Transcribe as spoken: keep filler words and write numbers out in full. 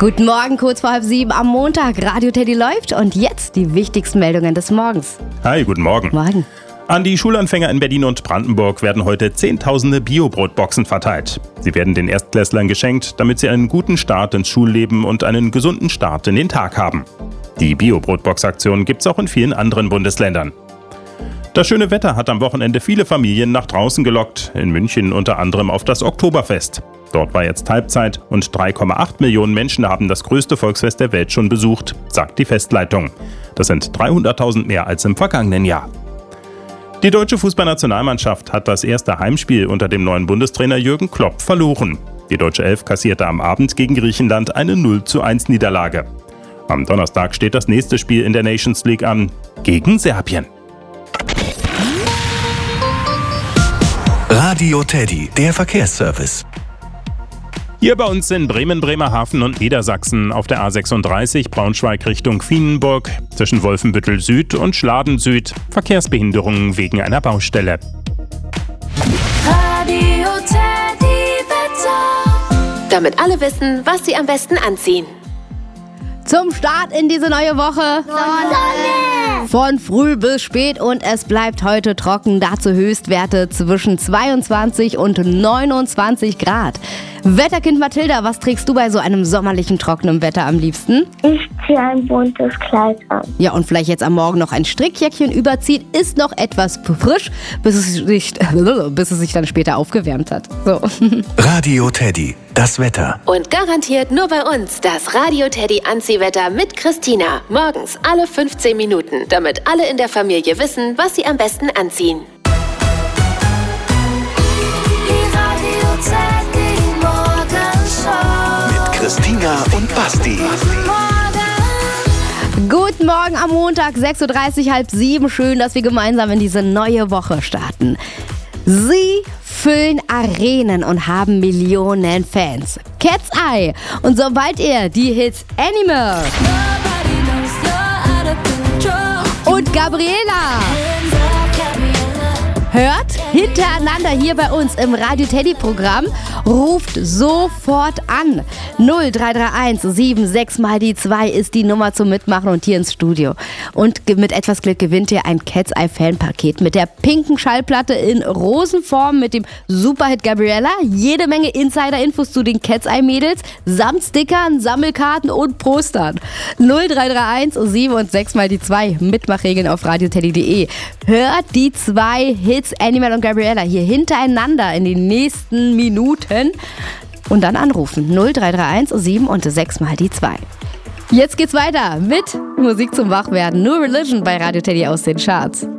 Guten Morgen, kurz vor halb sieben am Montag. Radio Teddy läuft und jetzt die wichtigsten Meldungen des Morgens. Hi, guten Morgen. Morgen. An die Schulanfänger in Berlin und Brandenburg werden heute zehntausende Bio-Brotboxen verteilt. Sie werden den Erstklässlern geschenkt, damit sie einen guten Start ins Schulleben und einen gesunden Start in den Tag haben. Die Bio-Brotbox-Aktion gibt es auch in vielen anderen Bundesländern. Das schöne Wetter hat am Wochenende viele Familien nach draußen gelockt, in München unter anderem auf das Oktoberfest. Dort war jetzt Halbzeit und drei Komma acht Millionen Menschen haben das größte Volksfest der Welt schon besucht, sagt die Festleitung. Das sind dreihunderttausend mehr als im vergangenen Jahr. Die deutsche Fußballnationalmannschaft hat das erste Heimspiel unter dem neuen Bundestrainer Jürgen Klopp verloren. Die deutsche Elf kassierte am Abend gegen Griechenland eine null zu eins Niederlage. Am Donnerstag steht das nächste Spiel in der Nations League an, gegen Serbien. Radio Teddy, der Verkehrsservice. Hier bei uns in Bremen, Bremerhaven und Niedersachsen auf der A sechsunddreißig Braunschweig Richtung Vienenburg zwischen Wolfenbüttel Süd und Schladen Süd Verkehrsbehinderungen wegen einer Baustelle. Radio Teddy Wetter. Damit alle wissen, was sie am besten anziehen. Zum Start in diese neue Woche. Sonne! Von früh bis spät und es bleibt heute trocken. Dazu Höchstwerte zwischen zweiundzwanzig und neunundzwanzig Grad. Wetterkind Mathilda, was trägst du bei so einem sommerlichen, trockenen Wetter am liebsten? Ich ziehe ein buntes Kleid an. Ja, und vielleicht jetzt am Morgen noch ein Strickjäckchen überziehen. Ist noch etwas frisch, bis es sich, bis es sich dann später aufgewärmt hat. So. Radio Teddy, das Wetter. Und garantiert nur bei uns das Radio Teddy Anziehwetter mit Christina. Morgens alle fünfzehn Minuten, damit alle in der Familie wissen, was sie am besten anziehen. Die Radio Teddy Morgenshow. Mit Christina und Basti. Guten Morgen am Montag, sechs Uhr dreißig, halb sieben. Schön, dass wir gemeinsam in diese neue Woche starten. Sie füllen Arenen und haben Millionen Fans. Cat's Eye. Und sobald ihr die Hits Animal und Gabriela hört, hintereinander hier bei uns im Radio Teddy Programm, ruft sofort an. null drei drei eins sieben sechs mal die zwei ist die Nummer zum Mitmachen und hier ins Studio. Und mit etwas Glück gewinnt ihr ein Cat's Eye Fanpaket mit der pinken Schallplatte in Rosenform mit dem Superhit Gabriella, jede Menge Insider-Infos zu den Cat's Eye Mädels, samt Stickern, Sammelkarten und Postern. null drei drei eins sieben und sechs mal die zwei. Mitmachregeln auf radioteddy punkt de. Hört die zwei Hits Animal und Gabriella hier hintereinander in den nächsten Minuten und dann anrufen. null drei drei eins sieben und sechs mal die zwei. Jetzt geht's weiter mit Musik zum Wachwerden. New Religion bei Radio Teddy aus den Charts.